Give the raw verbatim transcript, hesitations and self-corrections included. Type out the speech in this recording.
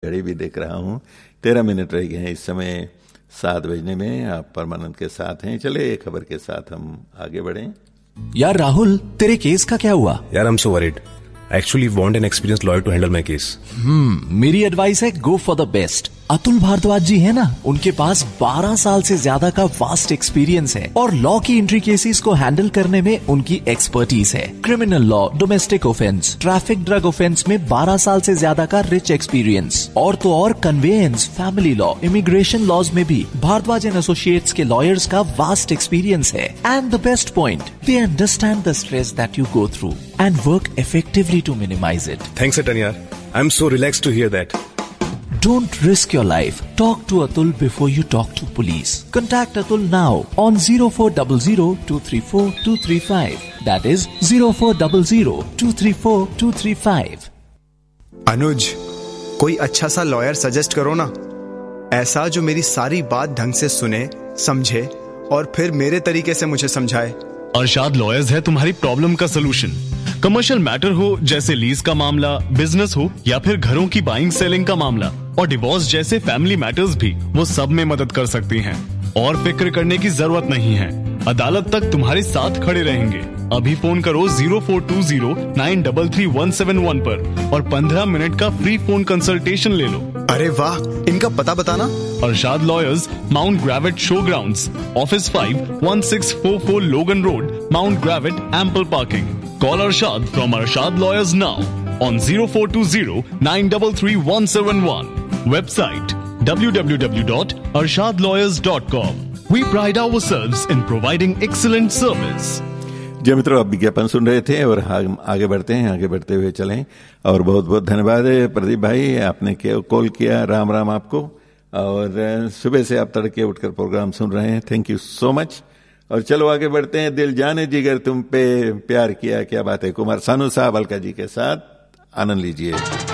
घड़ी भी देख रहा हूँ, तेरह मिनट रह गए हैं इस समय सात बजने में। आप परमानंद के साथ हैं। चले एक खबर के साथ हम आगे बढ़ें। यार राहुल, तेरे केस का क्या हुआ? यार I am so worried. I actually want an experienced lawyer to handle my case. हम्म मेरी एडवाइस है, go for the best. Atul Bhardwaj जी है ना, उनके पास बारह साल से ज्यादा का वास्ट एक्सपीरियंस है और लॉ की एंट्री केसेस को हैंडल करने में उनकी एक्सपर्टीज है। Criminal law, domestic offence, traffic, drug offence में बारह साल से ज्यादा का रिच एक्सपीरियंस। और तो और conveyance, family law, immigration laws में भी भारद्वाज एंड एसोसिएट्स के लॉयर्स का वास्ट एक्सपीरियंस है। And the best point, they understand the stress that you go through and work effectively to minimize it. Thanks, Atanya. I'm so relaxed to hear that. Don't risk your life. Talk to Atul before you talk to police. Contact Atul now on zero four zero zero two three four two three five. That is zero four zero zero two three four two three five. अनुज, कोई अच्छा सा lawyer suggest करो ना, ऐसा जो मेरी सारी बात ढंग से सुने, समझे और फिर मेरे तरीके से मुझे समझाए। अरशाद लॉयर्स है तुम्हारी प्रॉब्लम का सलूशन। कमर्शियल मैटर हो जैसे लीज का मामला, बिजनेस हो या फिर घरों की बाइंग सेलिंग का मामला और डिवोर्स जैसे फैमिली मैटर्स भी, वो सब में मदद कर सकती हैं। और फिक्र करने की जरूरत नहीं है, अदालत तक तुम्हारे साथ खड़े रहेंगे। अभी फोन करो zero four to zero nine three three one seven one पर और पंद्रह मिनट का फ्री फोन कंसल्टेशन ले लो। अरे वाह, इनका पता बताना। Arshad lawyers, mount ग्रेविट show grounds, office five one six four four लोगन road, mount ग्रेविट, ample parking. Call Arshad from Arshad Lawyers now on zero four two zero nine three three one seven one. Website w w w dot arshad lawyers dot com. We pride ourselves in providing excellent service. जी मित्रों, आप विज्ञापन सुन रहे थे और हम आगे बढ़ते हैं। आगे बढ़ते हुए चलें और बहुत बहुत धन्यवाद है प्रदीप भाई, आपने कॉल किया। राम राम आपको। और सुबह से आप तड़के उठकर प्रोग्राम सुन रहे हैं, थैंक यू सो मच। और चलो आगे बढ़ते हैं। दिल जाने जिगर तुम पे प्यार किया, क्या बात है, कुमार सानू साहब अलका जी के साथ, आनंद लीजिए।